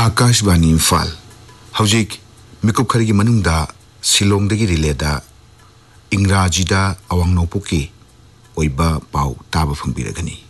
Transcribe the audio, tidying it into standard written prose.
आकाशवाणी इम्फाल हौजिक मिकुप खरगी मनुंगदा सिलोंगदगी रिलेदा इंग्राजीदा अवांग नोपुकी ओइबा पाउ ताबा फंगबिरगनी।